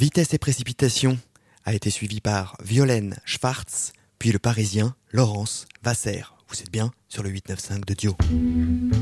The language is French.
Vitesse et précipitation a été suivi par Violaine Schwartz, puis le Parisien Laurence Vasser. Vous êtes bien sur le 895 de Dio.